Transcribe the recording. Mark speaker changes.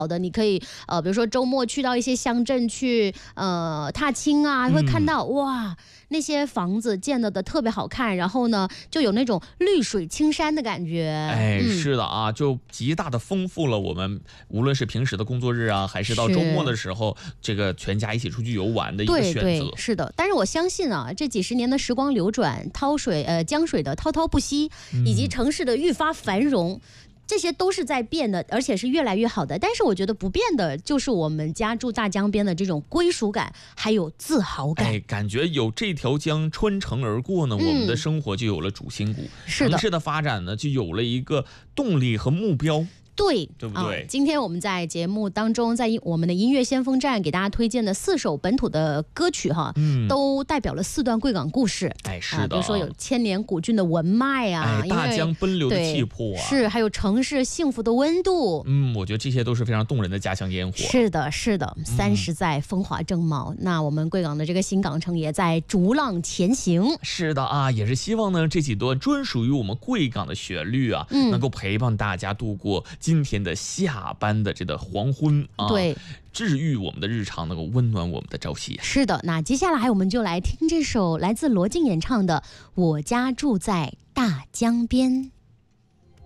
Speaker 1: 的，你可以比如说周末去到一些乡镇去踏青啊，会看到哇那些房子建的特别好看，然后呢就有那种绿水青山的感觉。
Speaker 2: 哎，是的啊，就极大的丰富了我们无论是平时的工作日啊，还是到周末的时候，这个全家一起出去游玩的一个选择。
Speaker 1: 对，是的。但是我相信啊，这几十年的时光流转，江水的滔滔不息，以及城市的愈发繁荣。这些都是在变的，而且是越来越好的。但是我觉得不变的就是我们家住大江边的这种归属感，还有自豪感。
Speaker 2: 哎，感觉有这条江穿城而过呢，我们的生活就有了主心骨，城市的发展呢就有了一个动力和目标。
Speaker 1: 对
Speaker 2: 不对？
Speaker 1: 今天我们在节目当中，在我们的音乐先锋站给大家推荐的4首本土的歌曲哈，都代表了4段贵港故事。
Speaker 2: 哎，是的，
Speaker 1: 比如说有千年古郡的文脉啊，
Speaker 2: 大江奔流的气魄啊，
Speaker 1: 是还有城市幸福的温度。
Speaker 2: 我觉得这些都是非常动人的家乡烟火。
Speaker 1: 是的，30在风华正茂，那我们贵港的这个新港城也在逐浪前行。
Speaker 2: 是的啊，也是希望呢这几段专属于我们贵港的旋律啊，能够陪伴大家度过今天的下班的这个黄昏啊，
Speaker 1: 对，
Speaker 2: 治愈我们的日常，能够温暖我们的朝夕。
Speaker 1: 是的，那接下来我们就来听这首来自罗晋演唱的《我家住在大江边》。